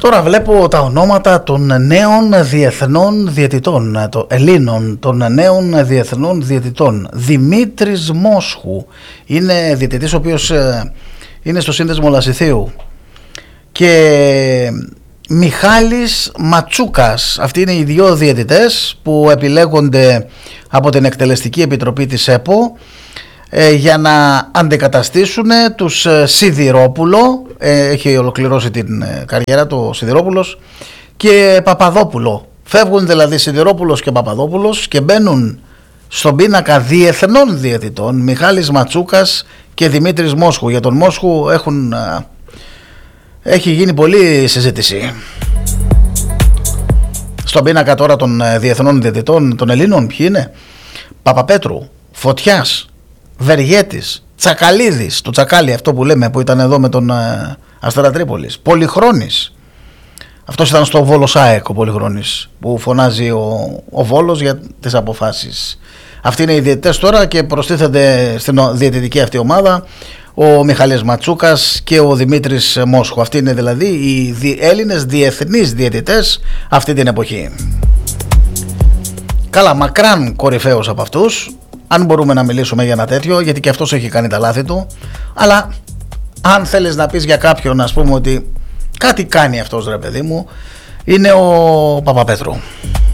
Τώρα βλέπω τα ονόματα των νέων διεθνών διαιτητών, των Ελλήνων, των νέων διεθνών διαιτητών. Δημήτρης Μόσχου είναι διαιτητής ο οποίος είναι στο σύνδεσμο Λασιθίου. Και Μιχάλης Ματσούκας. Αυτοί είναι οι δύο διαιτητές που επιλέγονται από την Εκτελεστική Επιτροπή της ΕΠΟ για να αντικαταστήσουν τους Σιδηρόπουλο, έχει ολοκληρώσει την καριέρα του Σιδηρόπουλος, και Παπαδόπουλο. Φεύγουν δηλαδή Σιδηρόπουλος και Παπαδόπουλος και μπαίνουν στον πίνακα διεθνών διαιτητών Μιχάλης Ματσούκας και Δημήτρης Μόσχου. Για τον Μόσχου έχει γίνει πολλή συζήτηση. Στον πίνακα τώρα των διεθνών διαιτητών των Ελλήνων ποιοι είναι? Παπαπέτρου, Φωτιάς, Βεργέτης, Τσακαλίδης, το Τσακάλι αυτό που λέμε που ήταν εδώ με τον Αστέρα Τρίπολης, Πολυχρόνης, αυτός ήταν στο Βόλος ΑΕΚ ο Πολυχρόνης που φωνάζει ο Βόλος για τις αποφάσεις. Αυτοί είναι οι διαιτητές τώρα και προστίθενται στην διαιτητική αυτή ομάδα ο Μιχάλης Ματσούκας και ο Δημήτρης Μόσχου. Αυτοί είναι δηλαδή οι Έλληνες διεθνείς διαιτητές αυτή την εποχή. Καλά, μακράν κορυφαίος από αυτούς, αν μπορούμε να μιλήσουμε για ένα τέτοιο, γιατί και αυτός έχει κάνει τα λάθη του. Αλλά αν θέλεις να πεις για κάποιον, ας πούμε ότι κάτι κάνει αυτός, ρε παιδί μου, είναι ο Παπαπέτρου.